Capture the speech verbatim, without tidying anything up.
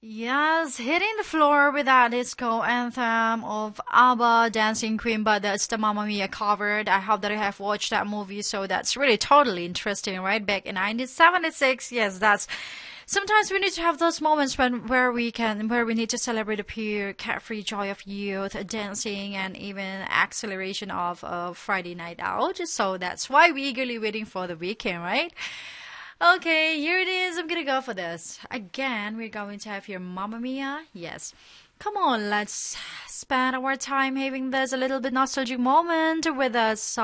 Yes, hitting the floor with that disco anthem of ABBA, Dancing Queen, but that's the Mamma Mia covered. I hope that you have watched that movie, so that's really totally interesting, right? Back in nineteen seventy-six, yes, that's. Sometimes we need to have those moments when where we can where we need to celebrate the pure carefree joy of youth, dancing, and even acceleration of a Friday night out. So that's why we're eagerly waiting for the weekend, right? Okay, here it is. I'm gonna go for this. Again, we're going to have here Mamma Mia. Yes. Come on, let's spend our time having this a little bit nostalgic moment with us.